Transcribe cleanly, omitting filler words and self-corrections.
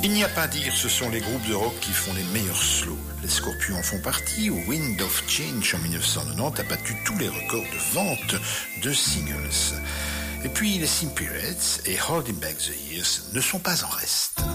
Il n'y a pas à dire, ce sont les groupes de rock qui font les meilleurs slows. Les Scorpions en font partie. Wind of Change en 1990 a battu tous les records de vente de singles. Et puis les Simpirates et Holding Back the Years ne sont pas en reste.